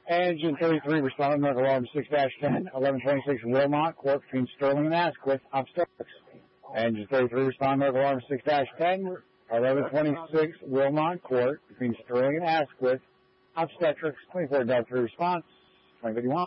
Engine 33 responding to alarm 6-10, 1126 Wilmot Court between Sterling and Asquith, obstetrics. Engine 33 responding to alarm 6-10, 1126 Wilmot Court between Sterling and Asquith, obstetrics. 24 3 response, 2051.